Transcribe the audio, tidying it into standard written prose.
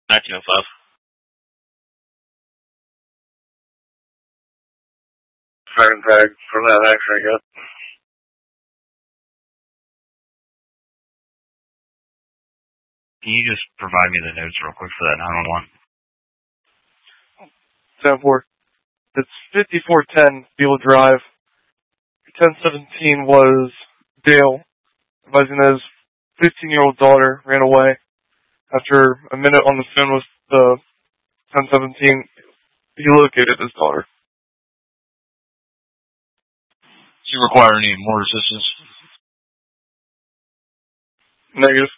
1905. Fire tag from that accident, I got. Can you just provide me the notes real quick for that 911? 10-4. It's 5410 Beale Drive. 1017 was Dale, advising that his 15-year-old daughter ran away. After a minute on the phone with the 1017, he located his daughter. Do you require any more assistance? Negative.